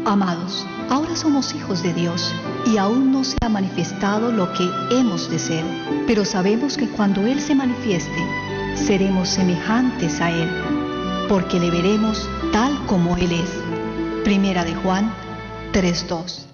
Amados, ahora somos hijos de Dios y aún no se ha manifestado lo que hemos de ser, pero sabemos que cuando Él se manifieste, seremos semejantes a Él, porque le veremos tal como Él es. Primera de Juan 3:2.